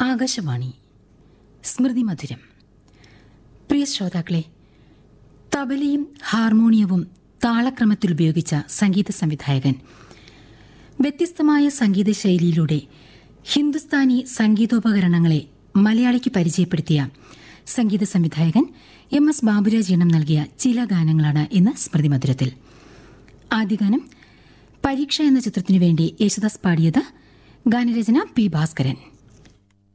ആകാശവാണി സ്മൃതി മധുരം. പ്രിയ ശ്രോതാക്കളെ, തബലയും ഹാർമോണിയവും താളക്രമത്തിൽ ഉപയോഗിച്ച സംഗീത സംവിധായകൻ വ്യത്യസ്തമായ സംഗീത ശൈലിയിലൂടെ ഹിന്ദുസ്ഥാനി സംഗീതോപകരണങ്ങളെ മലയാളിക്ക് പരിചയപ്പെടുത്തിയ സംഗീത സംവിധായകൻ MS ബാബുരാജ് ഈണം നൽകിയ ചില ഗാനങ്ങളാണ് ഇന്ന് സ്മൃതി മധുരത്തിൽ. ആദ്യ ഗാനം പരീക്ഷ എന്ന ചിത്രത്തിനു വേണ്ടി യേശുദാസ് പാടിയത്. ഗാനരചന P. ഭാസ്കരൻ.